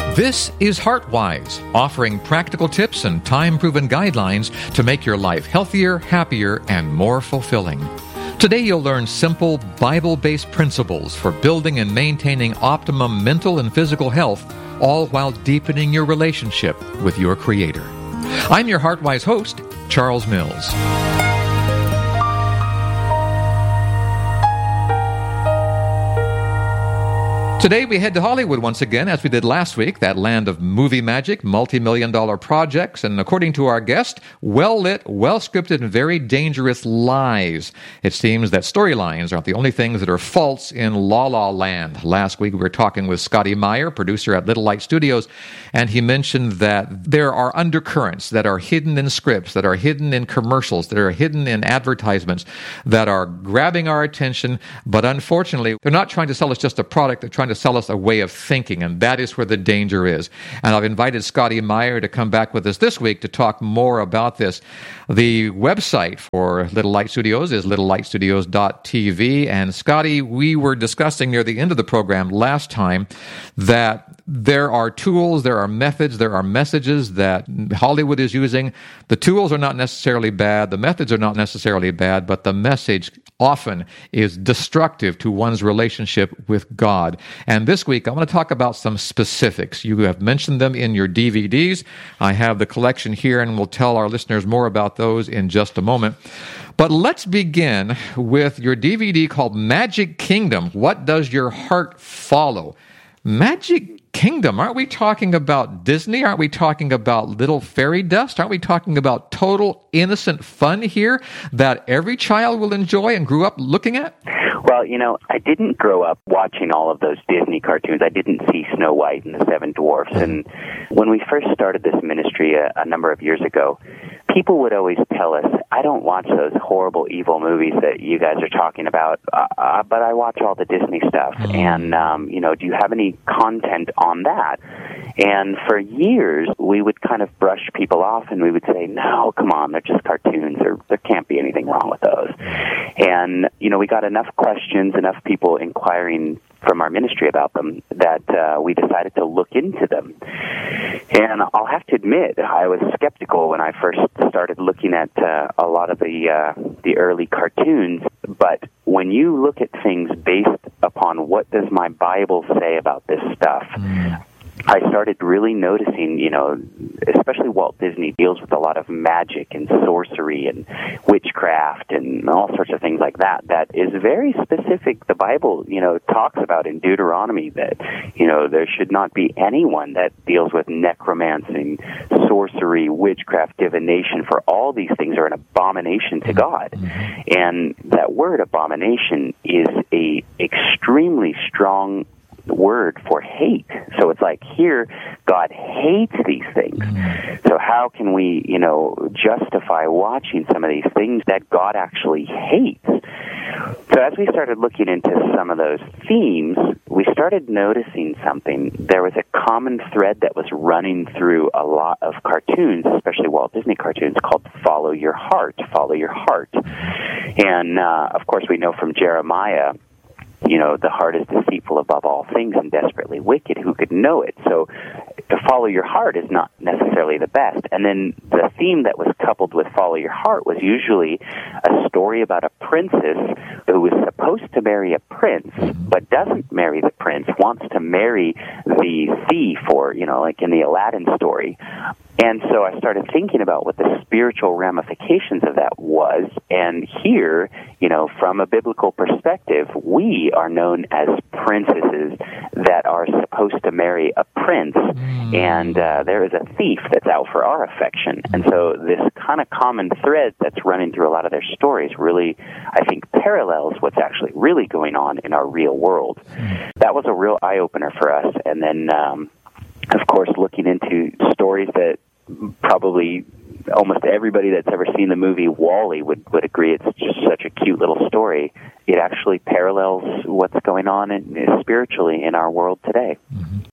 This is HeartWise, offering practical tips and time-proven guidelines to make your life healthier, happier, and more fulfilling. Today you'll learn simple, Bible-based principles for building and maintaining optimum mental and physical health, all while deepening your relationship with your Creator. I'm your HeartWise host, Charles Mills. Today we head to Hollywood once again, as we did last week, that land of movie magic, multi-million-dollar projects, and according to our guest, well-lit, well-scripted, and very dangerous lies. It seems that storylines aren't the only things that are false in La La Land. Last week we were talking with Scotty Meyer, producer at Little Light Studios, and he mentioned that there are undercurrents that are hidden in scripts, that are hidden in commercials, that are hidden in advertisements, that are grabbing our attention, but unfortunately, they're not trying to sell us just a product, they're trying to sell us a way of thinking, and that is where the danger is. And I've invited Scotty Meyer to come back with us this week to talk more about this. The website for Little Light Studios is littlelightstudios.tv, and Scotty, we were discussing near the end of the program last time that there are tools, there are methods, there are messages that Hollywood is using. The tools are not necessarily bad, the methods are not necessarily bad, but the message often is destructive to one's relationship with God. And this week, I want to talk about some specifics. You have mentioned them in your DVDs. I have the collection here, and we'll tell our listeners more about those in just a moment. But let's begin with your DVD called Magic Kingdom. What does your heart follow? Magic Kingdom. Aren't we talking about Disney? Aren't we talking about little fairy dust? Aren't we talking about total innocent fun here that every child will enjoy and grew up looking at? Well, I didn't grow up watching all of those Disney cartoons. I didn't see Snow White and the Seven Dwarfs. And when we first started this ministry a number of years ago, people would always tell us, I don't watch those horrible, evil movies that you guys are talking about, but I watch all the Disney stuff. And, do you have any content on that? And for years, we would kind of brush people off, and we would say, no, come on, they're just cartoons. There can't be anything wrong with those. And, we got enough questions, enough people inquiring from our ministry about them that we decided to look into them. And I'll have to admit, I was skeptical when I first started looking at a lot of the early cartoons, but when you look at things based upon what does my Bible say about this stuff, I started really noticing, especially Walt Disney deals with a lot of magic and sorcery and witchcraft and all sorts of things like that. That is very specific. The Bible, talks about in Deuteronomy that, there should not be anyone that deals with necromancy, sorcery, witchcraft, divination, for all these things are an abomination to God. And that word abomination is a extremely strong word for hate. So it's like here, God hates these things. So how can we, justify watching some of these things that God actually hates? So as we started looking into some of those themes, we started noticing something. There was a common thread that was running through a lot of cartoons, especially Walt Disney cartoons, called Follow Your Heart, Follow Your Heart. And, of course, we know from Jeremiah, the heart is deceitful above all things and desperately wicked. Who could know it? So to follow your heart is not necessarily the best. And then the theme that was coupled with follow your heart was usually a story about a princess who was supposed to marry a prince, but doesn't marry the prince, wants to marry the thief, or, like in the Aladdin story. And so I started thinking about what the spiritual ramifications of that was. And here, from a biblical perspective, we are known as princesses that are supposed to marry a prince. And there is a thief that's out for our affection. And so this kind of common thread that's running through a lot of their stories really, I think, parallels what's actually really going on in our real world. That was a real eye-opener for us. And then, of course, looking into stories that probably almost everybody that's ever seen the movie WALL-E would agree it's just such a cute little story. It actually parallels what's going on spiritually in our world today.